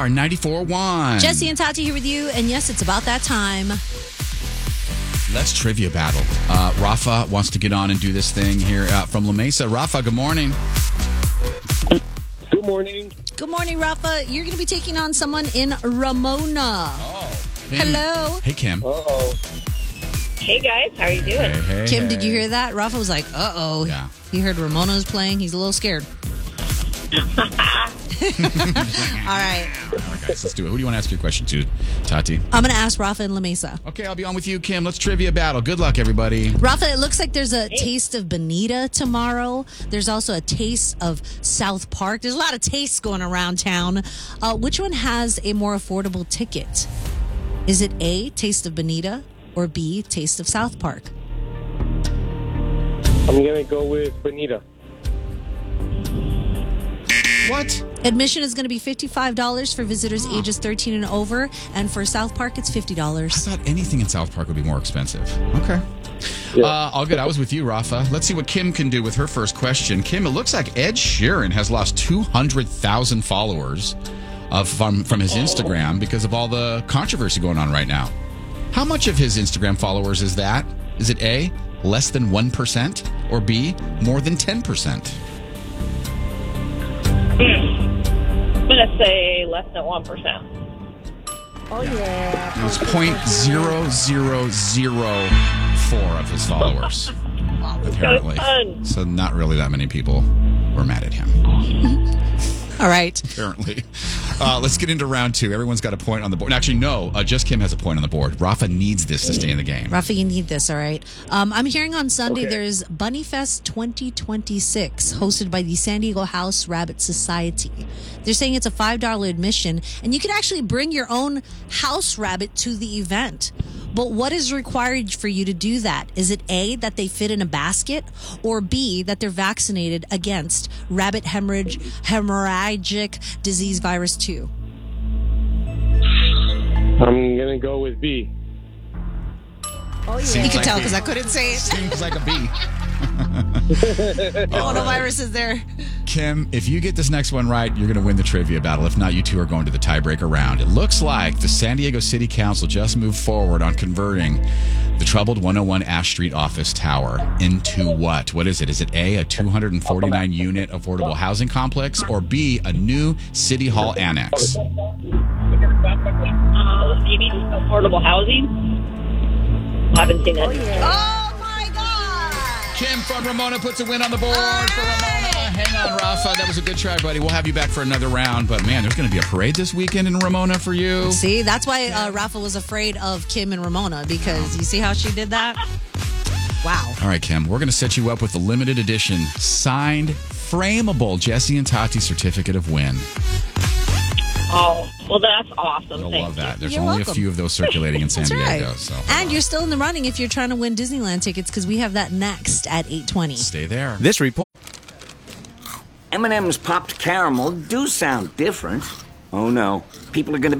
Star 94.1. Jesse and Tati here with you, and yes, it's about that time. Let's trivia battle. Rafa wants to get on and do this thing here from La Mesa. Rafa, good morning. Good morning. Good morning, Rafa. You're going to be taking on someone in Ramona. Oh. Hello. Hey, Kim. Uh-oh. Hey guys, how are you doing? Hey, Kim, did you hear that? Rafa was like, uh-oh. Yeah. He heard Ramona was playing. He's a little scared. All right. Guys, let's do it. Who do you want to ask your question to, Tati? I'm going to ask Rafa in La Mesa. Okay, I'll be on with you, Kim. Let's trivia battle. Good luck, everybody. Rafa, it looks like there's a taste of Bonita tomorrow. There's also a taste of South Park. There's a lot of tastes going around town. Which one has a more affordable ticket? Is it A, Taste of Bonita, or B, Taste of South Park? I'm going to go with Bonita. What? Admission is going to be $55 for visitors ages 13 and over, and for South Park, it's $50. I thought anything in South Park would be more expensive. Okay. Yeah. All good. I was with you, Rafa. Let's see what Kim can do with her first question. Kim, it looks like Ed Sheeran has lost 200,000 followers from his Instagram because of all the controversy going on right now. How much of his Instagram followers is that? Is it A, less than 1%, or B, more than 10%? I'm going to say less than 1%. Oh, yeah. It's 0.0004 of his followers, apparently. So not really that many people were mad at him. All right. Apparently. Let's get into round two. Everyone's got a point on the board. Actually, no. Just Kim has a point on the board. Rafa needs this to stay in the game. Rafa, you need this, all right? I'm hearing on Sunday there's Bunny Fest 2026, hosted by the San Diego House Rabbit Society. They're saying it's a $5 admission, and you can actually bring your own house rabbit to the event. But what is required for you to do that? Is it A, that they fit in a basket, or B, that they're vaccinated against rabbit hemorrhagic disease virus 2? I'm going to go with B. Oh, yeah. You can tell because I couldn't say it. Seems like a B. Coronavirus is there. Kim, if you get this next one right, you're going to win the trivia battle. If not, you two are going to the tiebreaker round. It looks like the San Diego City Council just moved forward on converting the troubled 101 Ash Street office tower into what? What is it? Is it A, a 249-unit affordable housing complex, or B, a new City Hall annex? Maybe affordable housing? I haven't seen that. Oh, my God. Kim from Ramona puts a win on the board for Ramona. Hang on, Rafa. That was a good try, buddy. We'll have you back for another round. But, man, there's going to be a parade this weekend in Ramona for you. See, that's why Rafa was afraid of Kim and Ramona, because you see how she did that? Wow. All right, Kim, we're going to set you up with the limited edition signed, frameable Jesse and Tati certificate of win. Oh, well, that's awesome. You'll Thank love that. There's You're only welcome. a few of those circulating in San That's Diego. right. So And you're still in the running if you're trying to win Disneyland tickets, because we have that next at 8:20. stay there. This report. M&M's popped caramel do sound different. Oh no, people are going to be